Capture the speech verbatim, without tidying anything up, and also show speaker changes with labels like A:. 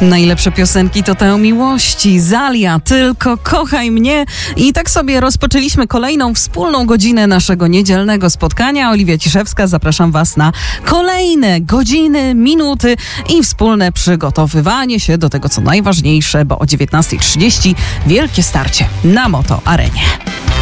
A: Najlepsze piosenki to te o miłości. Zalia, tylko kochaj mnie. I tak sobie rozpoczęliśmy kolejną wspólną godzinę naszego niedzielnego spotkania. Oliwia Ciszewska, zapraszam Was na kolejne godziny, minuty i wspólne przygotowywanie się do tego, co najważniejsze, bo o dziewiętnasta trzydzieści wielkie starcie na Moto Arenie.